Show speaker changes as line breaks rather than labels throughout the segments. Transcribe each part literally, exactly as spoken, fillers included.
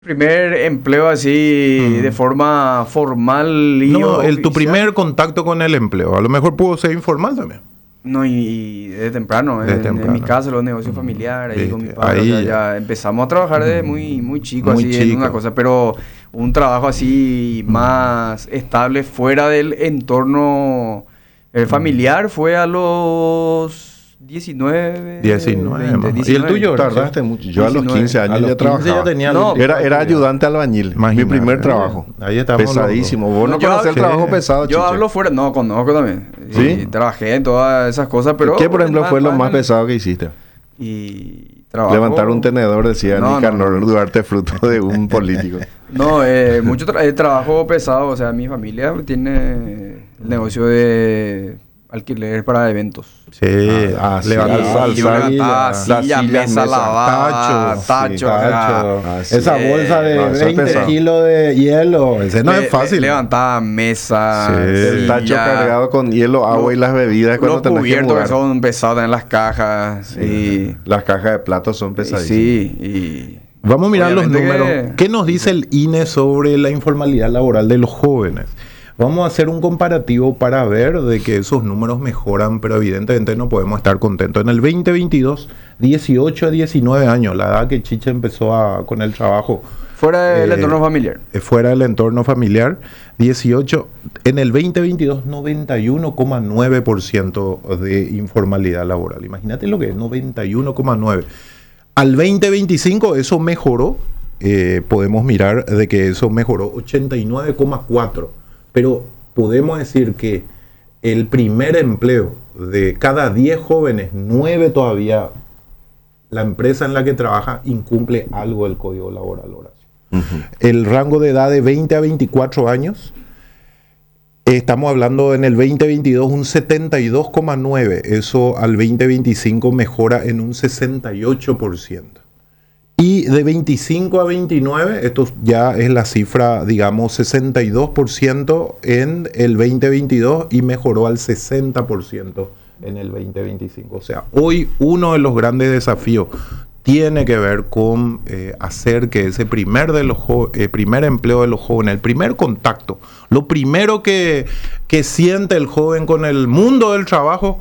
Primer empleo así
Mm.
de forma formal y
No, el, tu
oficial.
primer contacto con el empleo. A lo mejor pudo ser informal también.
No, y, y desde temprano,
Desde
en,
temprano.
en mi casa, los negocios
Mm,
familiares, ahí con mi
viste,
padre, o
ahí
sea,
ya.
ya empezamos a trabajar desde
Mm,
muy, muy chico,
muy
así en una
chico.
cosa, pero un trabajo así
Mm.
más estable fuera del entorno eh,
Mm.
familiar fue a los diecinueve,
diecinueve,
veinte,
más o menos. ¿Y el
diecinueve.
tuyo?
Tardaste mucho. Yo a los
diecinueve.
quince
A
años
los
ya
quince ya
trabajaba.
tenía
No,
el-
Era, era ayudante albañil.
Imagínate.
Mi primer trabajo.
Ahí estamos los
Pesadísimo.
dos.
Vos no
No, yo-
conocés el
sí.
trabajo pesado,
Yo
Chiche.
hablo fuera, no, conozco también.
¿Sí?
Y trabajé en todas esas cosas, pero...
¿Qué, por ejemplo, fue lo más
en el-
pesado que hiciste?
Y trabajo...
Levantar un tenedor, decía
No,
Nicanor
no, no.
Duarte, fruto de un político.
No, eh, mucho tra- eh, trabajo pesado. O sea, mi familia tiene el negocio de alquiler para eventos.
Sí,
Ah, ah, sí,
levantar
alzar,
Y yo
alzar,
levantaba
las
silla,
sillas,
mesa,
mesa,
lavada,
tacho,
tacho,
sí,
o sea,
tacho.
Ah, sí.
Esa bolsa de
No, eso es
veinte
pesado.
kilos de hielo. Ese no
le-
es fácil.
le- levantaba mesa,
Sí.
El
silla,
tacho cargado con hielo, agua
Lo-
y las bebidas cuando
los
tenés que
cubiertos que
mudar.
son pesados en las cajas. Y,
Las cajas de platos son
y
pesadísimas.
sí, y...
Vamos a mirar los
Obviamente
números.
que-
¿Qué nos dice el I N E sobre la informalidad laboral de los jóvenes? Vamos a hacer un comparativo para ver de que esos números mejoran, pero evidentemente no podemos estar contentos. En el veinte veintidós, dieciocho a diecinueve años, la edad que Chiche empezó a- con el trabajo
Fuera del
Eh,
entorno familiar.
eh, fuera del entorno familiar, dieciocho, en el veinte veintidós, noventa y uno coma nueve por ciento de informalidad laboral. Imagínate lo que es, noventa y uno coma nueve por ciento. Al veinte veinticinco eso mejoró, eh, podemos mirar de que eso mejoró ochenta y nueve coma cuatro por ciento, pero podemos decir que el primer empleo de cada diez jóvenes, nueve todavía, la empresa en la que trabaja incumple algo del código laboral, Horacio.
Ujú.
El rango de edad de veinte a veinticuatro años, estamos hablando en el veinte veintidós un setenta y dos coma nueve, eso al veinte veinticinco mejora en un sesenta y ocho por ciento. Y de veinticinco a veintinueve, esto ya es la cifra, digamos, sesenta y dos por ciento en el veinte veintidós y mejoró al sesenta por ciento en el veinte veinticinco. O sea, hoy uno de los grandes desafíos tiene que ver con eh, hacer que ese primer, de los jo- eh, primer empleo de los jóvenes, el primer contacto, lo primero que, que siente el joven con el mundo del trabajo,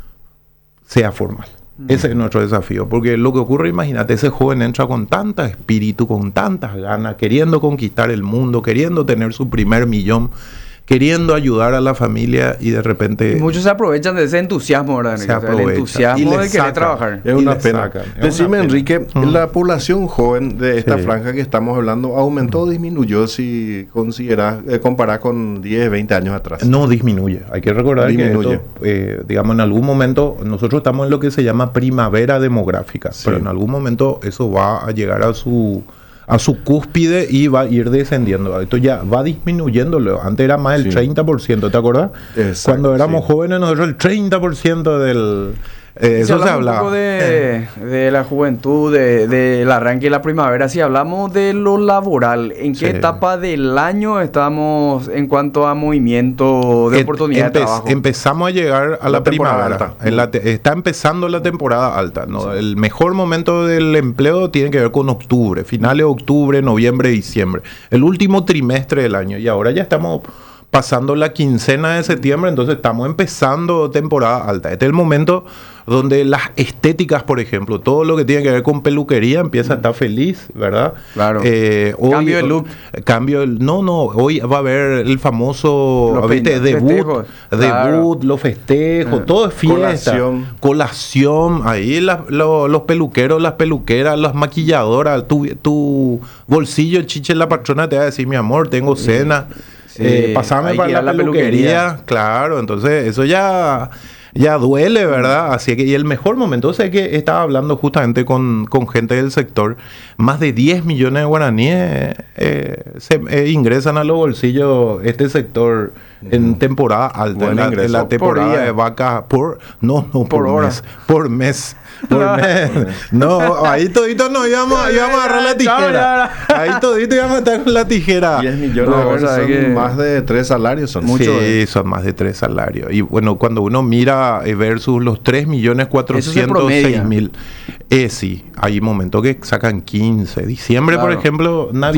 sea formal. Ese es nuestro desafío, porque lo que ocurre, imagínate, ese joven entra con tanta espíritu, con tantas ganas, queriendo conquistar el mundo, queriendo tener su primer millón, queriendo ayudar a la familia y de repente...
Y muchos se aprovechan de ese entusiasmo, ¿verdad?
Se
O sea, el
aprovecha. Y
entusiasmo
le
de querer
sacan.
trabajar.
Es
Y
una
le
pena.
sacan, es
Decime,
una pena.
Enrique,
Mm.
la población joven de esta
Sí.
franja que estamos hablando, ¿aumentó o disminuyó si consideras, eh, comparás con diez, veinte años atrás?
No disminuye. Hay que recordar
Disminuye.
que esto, eh, digamos, en algún momento, nosotros estamos en lo que se llama primavera demográfica,
Sí.
pero en algún momento eso va a llegar a su a su cúspide y va a ir descendiendo. Esto ya va disminuyendo. Antes era más del
Sí.
treinta por ciento, ¿te acuerdas?
Exacto,
Cuando éramos
sí.
jóvenes, nosotros el treinta por ciento del... eh,
Si
eso se
hablamos un
hablaba.
poco de, de la juventud, de- del arranque de la primavera, si hablamos de lo laboral, ¿en qué
Sí.
etapa del año estamos en cuanto a movimiento de
Et-
oportunidad de
empe-
trabajo?
Empezamos a llegar a la,
La temporada
primavera.
alta.
En la te- está empezando la temporada alta. ¿no? El mejor momento del empleo tiene que ver con octubre, finales de octubre, noviembre, diciembre. El último trimestre del año. Y ahora ya estamos pasando la quincena de septiembre, entonces estamos empezando temporada alta. Este es el momento donde las estéticas, por ejemplo, todo lo que tiene que ver con peluquería empieza a estar feliz, ¿verdad?
Claro.
Eh, hoy-
Cambio de look.
Cambio el- no, no, hoy va a haber el famoso,
Los
¿viste?
peina-
Debut,
festejos.
debut, los festejos,
Ah.
todo es fiesta.
Colación.
Colación, ahí la- lo- los peluqueros, las peluqueras, las maquilladoras, tu, tu bolsillo, chiche, la patrona te va a decir, mi amor, tengo cena.
Sí,
Eh, pasame
hay
para
que ir
la,
a la
peluquería.
peluquería.
Claro, entonces eso ya, ya duele, ¿verdad? Así que, y el mejor momento, sé que estaba hablando justamente con, con gente del sector, más de diez millones de guaraníes eh, se eh, ingresan a los bolsillos este sector en temporada alta,
Buen
en la,
ingreso.
en la
Por
temporada
día.
de vaca, por, no, no, por,
Por hora.
mes, por mes. Por mes. No, ahí todito no íbamos, íbamos a agarrar la tijera. Ahí todito íbamos a estar con la tijera.
diez millones
No,
de dólares
¿sabes
son
qué?
más de tres salarios. Son
Mucho,
Sí,
eh.
son más de tres salarios. Y bueno, cuando uno mira eh, versus los tres millones cuatrocientos seis mil, eh, sí, hay momentos que sacan quince. Diciembre, por
Claro.
ejemplo, nadie